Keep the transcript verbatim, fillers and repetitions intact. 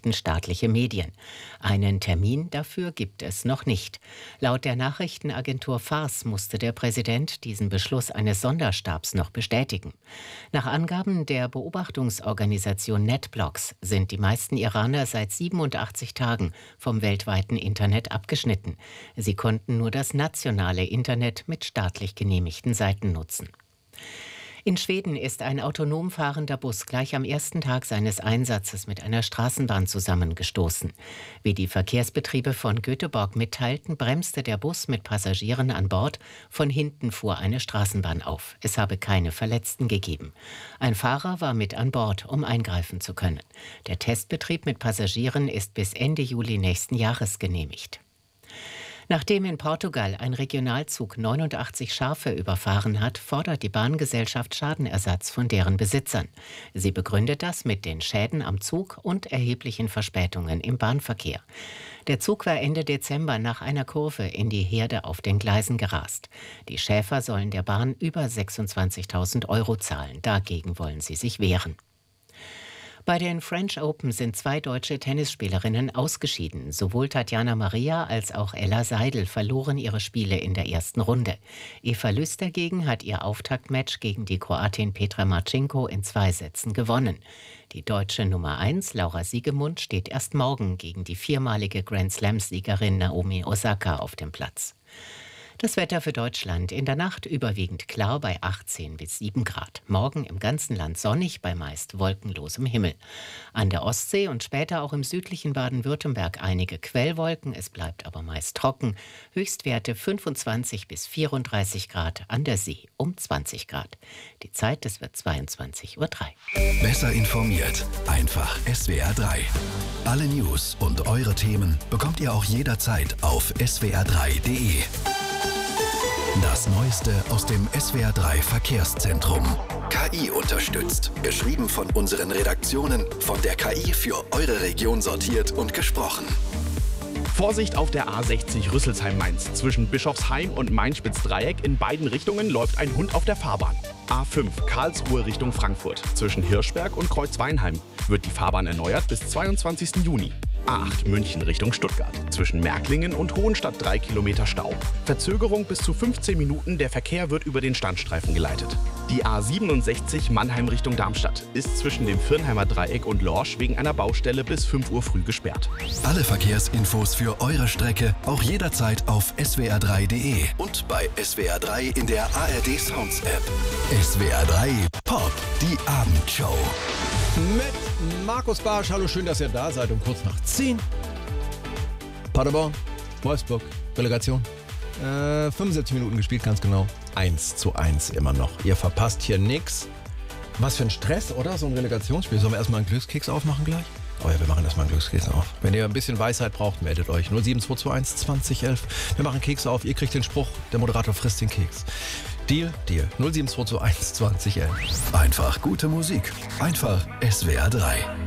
berichten staatliche Medien. Einen Termin dafür gibt es noch nicht. Laut der Nachrichtenagentur Fars musste der Präsident diesen Beschluss eines Sonderstabs noch bestätigen. Nach Angaben der Beobachtungsorganisation NetBlocks sind die meisten Iraner seit siebenundachtzig Tagen vom weltweiten Internet abgeschnitten. Sie konnten nur das nationale Internet mit staatlich genehmigten Seiten nutzen. In Schweden ist ein autonom fahrender Bus gleich am ersten Tag seines Einsatzes mit einer Straßenbahn zusammengestoßen. Wie die Verkehrsbetriebe von Göteborg mitteilten, bremste der Bus mit Passagieren an Bord. Von hinten fuhr eine Straßenbahn auf. Es habe keine Verletzten gegeben. Ein Fahrer war mit an Bord, um eingreifen zu können. Der Testbetrieb mit Passagieren ist bis Ende Juli nächsten Jahres genehmigt. Nachdem in Portugal ein Regionalzug neunundachtzig Schafe überfahren hat, fordert die Bahngesellschaft Schadenersatz von deren Besitzern. Sie begründet das mit den Schäden am Zug und erheblichen Verspätungen im Bahnverkehr. Der Zug war Ende Dezember nach einer Kurve in die Herde auf den Gleisen gerast. Die Schäfer sollen der Bahn über sechsundzwanzigtausend Euro zahlen. Dagegen wollen sie sich wehren. Bei den French Open sind zwei deutsche Tennisspielerinnen ausgeschieden. Sowohl Tatjana Maria als auch Ella Seidel verloren ihre Spiele in der ersten Runde. Eva Lüß dagegen hat ihr Auftaktmatch gegen die Kroatin Petra Marcinko in zwei Sätzen gewonnen. Die deutsche Nummer eins, Laura Siegemund, steht erst morgen gegen die viermalige Grand-Slam-Siegerin Naomi Osaka auf dem Platz. Das Wetter für Deutschland: in der Nacht überwiegend klar bei achtzehn bis sieben Grad. Morgen im ganzen Land sonnig bei meist wolkenlosem Himmel. An der Ostsee und später auch im südlichen Baden-Württemberg einige Quellwolken. Es bleibt aber meist trocken. Höchstwerte fünfundzwanzig bis vierunddreißig Grad, an der See um zwanzig Grad. Die Zeit, es wird zweiundzwanzig Uhr drei. Besser informiert, einfach S W R drei. Alle News und eure Themen bekommt ihr auch jederzeit auf S W R drei punkt de. Das Neueste aus dem S W R drei Verkehrszentrum. K I unterstützt. Geschrieben von unseren Redaktionen, von der K I für eure Region sortiert und gesprochen. Vorsicht auf der A sechzig Rüsselsheim-Mainz. Zwischen Bischofsheim und Main-Spitz-Dreieck in beiden Richtungen läuft ein Hund auf der Fahrbahn. A fünf Karlsruhe Richtung Frankfurt. Zwischen Hirschberg und Kreuzweinheim wird die Fahrbahn erneuert bis zweiundzwanzigsten Juni. A acht München Richtung Stuttgart. Zwischen Märklingen und Hohenstadt drei Kilometer Stau. Verzögerung bis zu fünfzehn Minuten, der Verkehr wird über den Standstreifen geleitet. Die A siebenundsechzig Mannheim Richtung Darmstadt ist zwischen dem Firnheimer Dreieck und Lorsch wegen einer Baustelle bis fünf Uhr früh gesperrt. Alle Verkehrsinfos für eure Strecke auch jederzeit auf S W R drei punkt de und bei S W R drei in der A R D Sounds App. S W R drei Pop, die Abendshow. Mit Markus Barsch. Hallo, schön, dass ihr da seid. Um kurz nach zehn. Paderborn, Wolfsburg, Relegation. Äh, fünfundsiebzig Minuten gespielt, ganz genau. eins zu eins immer noch. Ihr verpasst hier nichts. Was für ein Stress, oder? So ein Relegationsspiel. Sollen wir erstmal einen Glückskeks aufmachen gleich? Oh ja, wir machen erstmal einen Glückskeks auf. Wenn ihr ein bisschen Weisheit braucht, meldet euch. null sieben zwei zwei eins zwanzig elf. Wir machen Kekse auf. Ihr kriegt den Spruch. Der Moderator frisst den Keks. Deal, Deal. null sieben zwei zwei eins zwanzig elf. Einfach gute Musik. Einfach S W R drei.